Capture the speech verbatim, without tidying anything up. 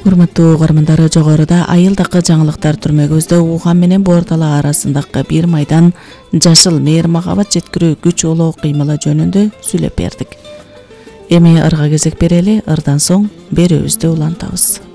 Урматтуу угармандар, жогоруда айылдакы жаңылыктар түрмөгүбүздө Ухан менен Бортала арасындагы бир майдан жашыл мээр махабат жеткирүү күч олоо кыймылы жөнүндө сүйлөп бердик. Эми ырга кезек берели, ырдан соң берүүбүздү улантабыз.